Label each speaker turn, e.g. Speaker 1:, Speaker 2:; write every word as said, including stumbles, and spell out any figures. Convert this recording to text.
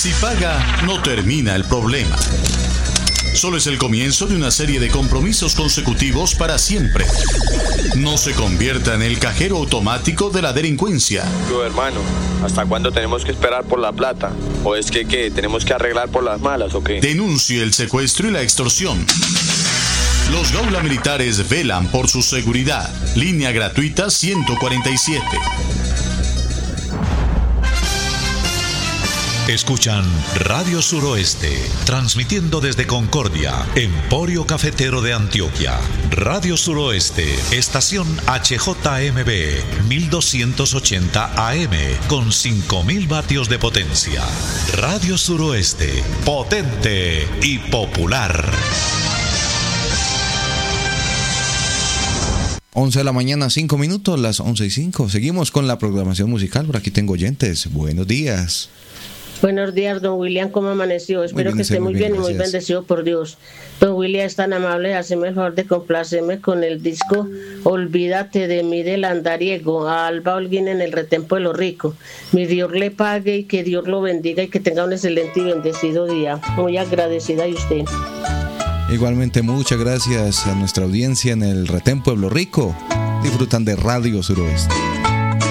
Speaker 1: Si paga, no termina el problema. Solo es el comienzo de una serie de compromisos consecutivos para siempre. No se convierta en el cajero automático de la delincuencia.
Speaker 2: Yo, hermano, ¿hasta cuándo tenemos que esperar por la plata? ¿O es que qué? ¿Tenemos que arreglar por las malas o qué?
Speaker 1: Denuncie el secuestro y la extorsión. Los Gaula Militares velan por su seguridad. Línea gratuita ciento cuarenta y siete.
Speaker 3: Escuchan Radio Suroeste, transmitiendo desde Concordia, Emporio Cafetero de Antioquia. Radio Suroeste, estación H J M B, mil doscientos ochenta A M, con cinco mil vatios de potencia. Radio Suroeste, potente y popular.
Speaker 4: once de la mañana, cinco minutos, las once y cinco. Seguimos con la programación musical. Por aquí tengo oyentes. Buenos días.
Speaker 5: Buenos días, don William, ¿cómo amaneció? Espero que esté muy bien, bien y muy bendecido por Dios. Don William es tan amable, hazme el favor de complacerme con el disco Olvídate de mí del Andariego, a Alba Holguín en el Retempo de los Ricos. Mi Dios le pague y que Dios lo bendiga y que tenga un excelente y bendecido día. Muy agradecida de usted.
Speaker 4: Igualmente, muchas gracias a nuestra audiencia en el Retén Pueblo Rico. Disfrutan de Radio Suroeste.